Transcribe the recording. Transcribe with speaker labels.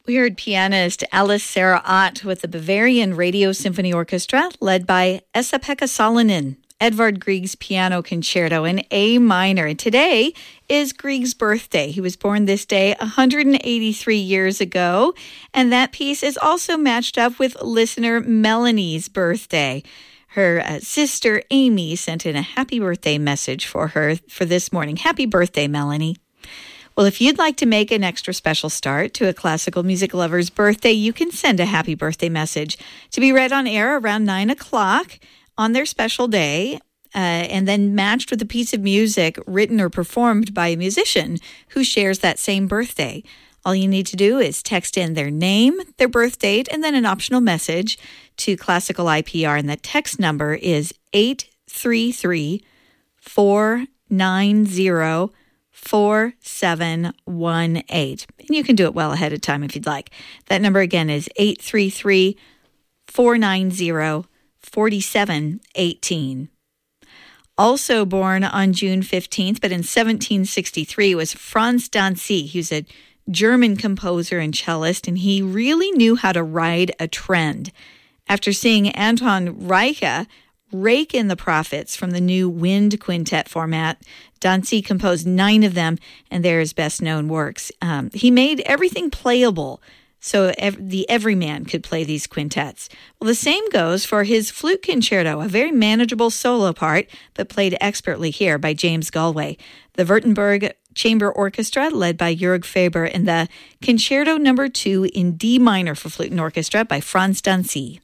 Speaker 1: We heard pianist Alice Sarah Ott with the Bavarian Radio Symphony Orchestra, led by Esa-Pekka Salonen, Edvard Grieg's Piano Concerto in A minor. And today is Grieg's birthday. He was born this day 183 years ago, and that piece is also matched up with listener Melanie's birthday. Her sister Amy sent in a happy birthday message for her for this morning. Happy birthday, Melanie. Well, if you'd like to make an extra special start to a classical music lover's birthday, you can send a happy birthday message to be read on air around 9 o'clock on their special day, and then matched with a piece of music written or performed by a musician who shares that same birthday. All you need to do is text in their name, their birth date, and then an optional message to Classical IPR, and the text number is 833-490-4718. And you can do it well ahead of time if you'd like. That number again is 833-490-4718. Also born on June 15th, but in 1763, was Franz Danzig. He was a German composer and cellist, and he really knew how to ride a trend. After seeing Anton Reicha rake in the profits from the new wind quintet format, Danzig composed 9 of them, and they're his best-known works. He made everything playable, so the everyman could play these quintets. Well, the same goes for his flute concerto, a very manageable solo part, but played expertly here by James Galway. The Württemberg Chamber Orchestra, led by Jörg Faber, and the Concerto No. 2 in D minor for flute and orchestra by Franz Danzig.